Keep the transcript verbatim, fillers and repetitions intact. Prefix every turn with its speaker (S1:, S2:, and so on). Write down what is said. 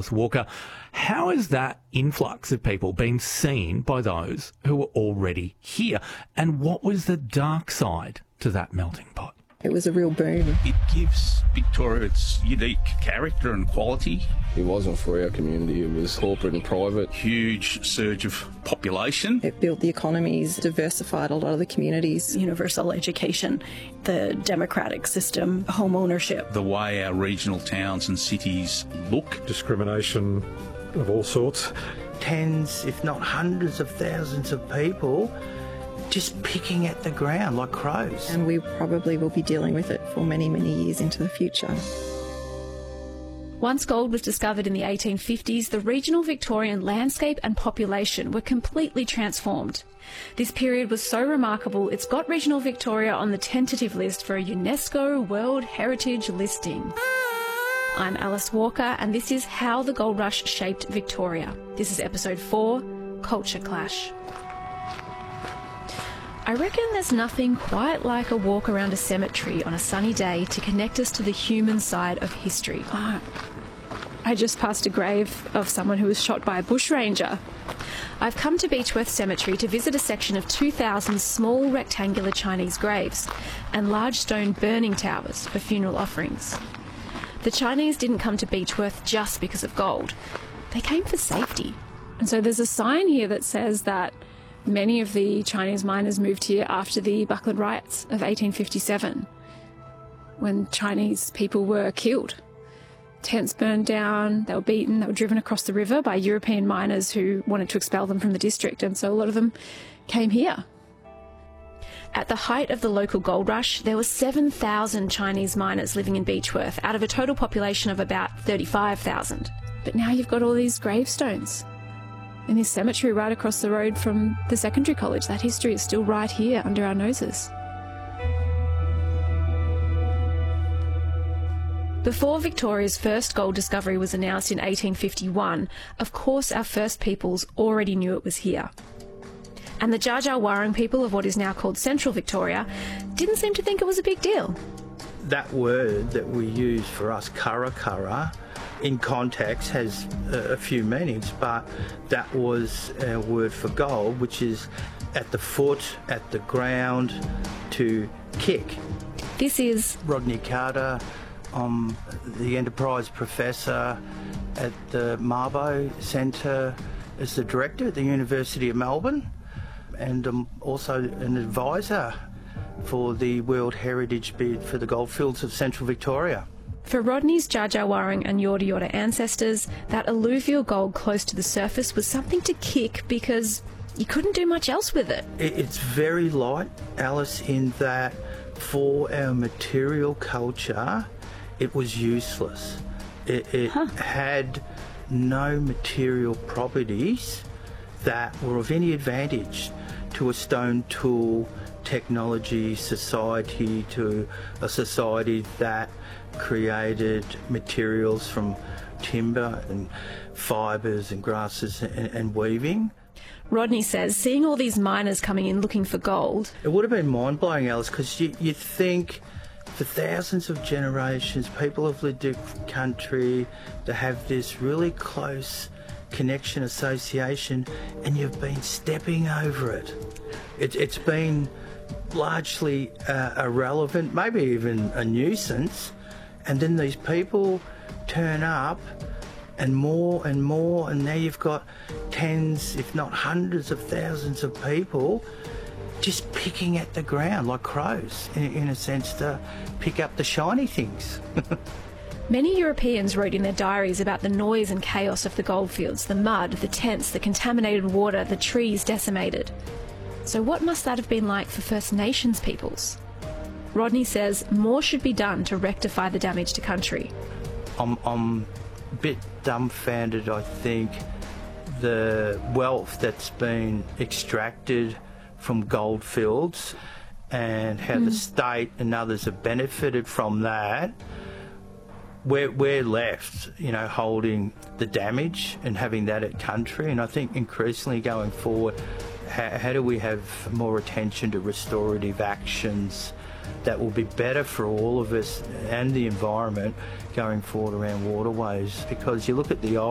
S1: Walker. How has that influx of people been seen by those who were already here? And what was the dark side to that melting pot?
S2: It was a real boom.
S3: It gives Victoria its unique character and quality.
S4: It wasn't for our community, it was corporate and private.
S3: Huge surge of population.
S2: It built the economies, diversified a lot of the communities.
S5: Universal education, the democratic system, home ownership.
S3: The way our regional towns and cities look.
S6: Discrimination of all sorts.
S7: Tens, if not hundreds of thousands of people just picking at the ground like crows.
S2: And we probably will be dealing with it for many, many years into the future.
S8: Once gold was discovered in the eighteen fifties, the regional Victorian landscape and population were completely transformed. This period was so remarkable, it's got regional Victoria on the tentative list for a UNESCO World Heritage listing. I'm Alice Walker, and this is How the Gold Rush Shaped Victoria. This is episode four, Culture Clash. I reckon there's nothing quite like a walk around a cemetery on a sunny day to connect us to the human side of history.
S5: Oh, I just passed a grave of someone who was shot by a bushranger.
S8: I've come to Beechworth Cemetery to visit a section of two thousand small rectangular Chinese graves and large stone burning towers for funeral offerings. The Chinese didn't come to Beechworth just because of gold. They came for safety.
S5: And so there's a sign here that says that many of the Chinese miners moved here after the Buckland riots of eighteen fifty-seven, when Chinese people were killed. Tents burned down, they were beaten, they were driven across the river by European miners who wanted to expel them from the district, and so a lot of them came here.
S8: At the height of the local gold rush, there were seven thousand Chinese miners living in Beechworth out of a total population of about thirty-five thousand.
S5: But now you've got all these gravestones in this cemetery right across the road from the secondary college. That history is still right here under our noses.
S8: Before Victoria's first gold discovery was announced in eighteen fifty-one, of course our First Peoples already knew it was here. And the Dja Dja Wurrung people of what is now called Central Victoria didn't seem to think it was a big deal.
S7: That word that we use for us, Curra Curra, in context has a, a few meanings, but that was a word for gold, which is at the foot, at the ground, to kick.
S8: This is
S7: Rodney Carter. I'm the Enterprise Professor at the Mabo Centre as the Director at the University of Melbourne, and I'm also an advisor for the World Heritage bid for the goldfields of Central Victoria.
S8: For Rodney's Dja Dja Wurrung and Yorta Yorta ancestors, that alluvial gold close to the surface was something to kick because you couldn't do much else with it.
S7: It's very light, Alice, in that for our material culture, it was useless. It, it huh. had no material properties that were of any advantage to a stone tool technology society, to a society that created materials from timber and fibres and grasses and, and weaving.
S8: Rodney says seeing all these miners coming in looking for gold...
S7: It would have been mind-blowing, Alice, because you, you think for thousands of generations people have lived in a country that have this really close connection, association, and you've been stepping over it. it it's been largely uh, irrelevant, maybe even a nuisance, and then these people turn up and more and more, and now you've got tens, if not hundreds of thousands of people just picking at the ground like crows, in, in a sense, to pick up the shiny things.
S8: Many Europeans wrote in their diaries about the noise and chaos of the goldfields, the mud, the tents, the contaminated water, the trees decimated. So what must that have been like for First Nations peoples? Rodney says more should be done to rectify the damage to country.
S7: I'm, I'm a bit dumbfounded, I think, the wealth that's been extracted from goldfields and how mm. the state and others have benefited from that. We're, we're left, you know, holding the damage and having that at country. And I think increasingly going forward, how, how do we have more attention to restorative actions that will be better for all of us and the environment going forward around waterways? Because you look at the old